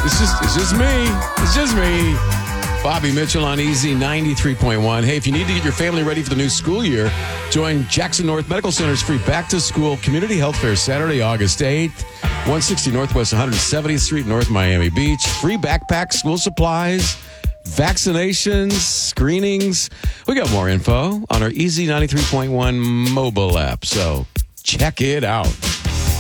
It's just me. It's just me. Bobby Mitchell on Easy 93.1. Hey, if you need to get your family ready for the new school year, join Jackson North Medical Center's free back-to-school community health fair Saturday, August 8th, 160 Northwest 170th Street, North Miami Beach. Free backpacks, school supplies, vaccinations, screenings. We got more info on our Easy 93.1 mobile app, so check it out.